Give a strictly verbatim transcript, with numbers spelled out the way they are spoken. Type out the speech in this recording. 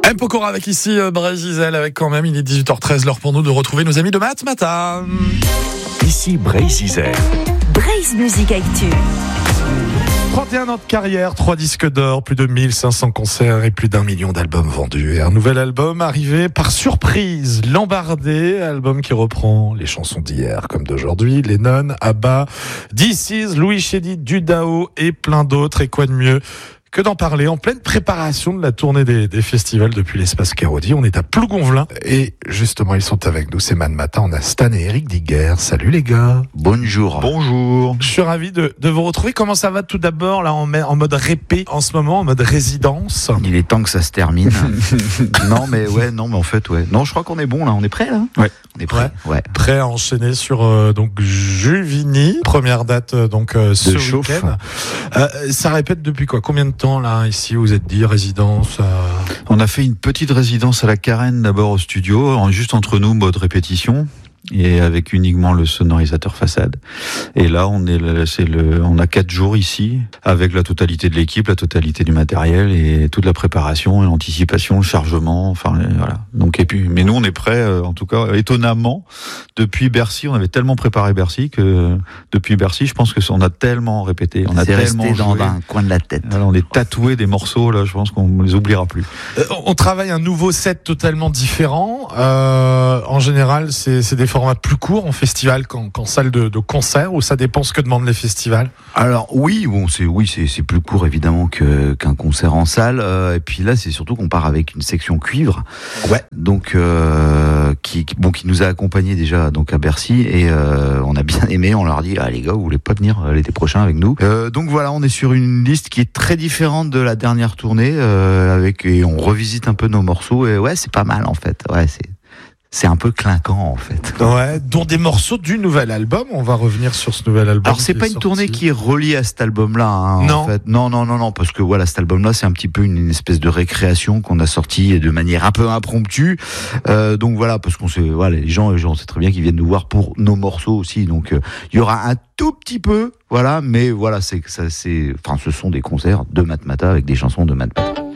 M. Pokora avec ici euh, Braise Gisèle avec quand même, il est dix-huit heures treize, l'heure pour nous de retrouver nos amis de Matmata. Ici Braise Gisèle. Braise Musique Actu. trente et un ans de carrière, trois disques d'or, plus de mille cinq cents concerts et plus d'un million d'albums vendus. Et un nouvel album arrivé par surprise, Lambardé, album qui reprend les chansons d'hier comme d'aujourd'hui, Lennon, ABBA, This Is, Louis Chédid, Dudao et plein d'autres. Et quoi de mieux que d'en parler en pleine préparation de la tournée des, des festivals depuis l'espace Kérodi. On est à Plougonvelin et justement ils sont avec nous, c'est Matmata. On a Stan et Eric Digger. Salut les gars. Bonjour. Bonjour. Je suis ravi de, de vous retrouver. Comment ça va tout d'abord là en, en mode répé en ce moment, en mode résidence? Il est temps que ça se termine. non mais ouais, non mais en fait ouais. Non, je crois qu'on est bon là. On est prêt là. Ouais. On est prêt. Ouais. ouais. Prêt à enchaîner sur euh, donc Juvigny, première date euh, donc euh, ce week-end. Euh, ça répète depuis quoi? Combien de temps là ici vous êtes dit résidence? euh... On a fait une petite résidence à la Carène d'abord au studio, en, juste entre nous, mode répétition. Et avec uniquement le sonorisateur façade. Et là, on est, c'est le, on a quatre jours ici, avec la totalité de l'équipe, la totalité du matériel et toute la préparation et l'anticipation, le chargement. Enfin, voilà. Donc, et puis, mais nous, on est prêts, en tout cas, étonnamment, depuis Bercy. On avait tellement préparé Bercy que depuis Bercy, je pense que on a tellement répété, on a c'est tellement resté dans joué. un coin de la tête. Alors, on est tatoué des morceaux là. Je pense qu'on ne les oubliera plus. Euh, on travaille un nouveau set totalement différent. Euh, en général, c'est, c'est des formats plus courts en festival qu'en, qu'en salle de, de concert, ou ça dépend ce que demandent les festivals? Alors oui, bon, c'est oui, c'est, c'est plus court évidemment que, qu'un concert en salle. Euh, et puis là, c'est surtout qu'on part avec une section cuivre. Ouais. Donc euh, qui, qui bon, qui nous a accompagnés déjà donc à Bercy et euh, on a bien aimé. On leur a dit ah les gars, vous voulez pas venir l'été prochain avec nous? Euh, donc voilà, on est sur une liste qui est très différente de la dernière tournée euh, avec et on revisite un peu nos morceaux et ouais, c'est pas mal en fait. Ouais, c'est C'est un peu clinquant en fait. Ouais, dont des morceaux du nouvel album. On va revenir sur ce nouvel album. Alors c'est pas une sorti. tournée qui est reliée à cet album-là. Hein, non. En fait. non, non, non, non, parce que voilà, cet album-là, c'est un petit peu une, une espèce de récréation qu'on a sorti de manière un peu impromptue. Euh, donc voilà, parce qu'on sait, voilà, les gens, les gens, on sait très bien qu'ils viennent nous voir pour nos morceaux aussi. Donc il euh, y aura un tout petit peu, voilà, mais voilà, c'est ça, c'est, enfin, ce sont des concerts de Matmata avec des chansons de Matmata.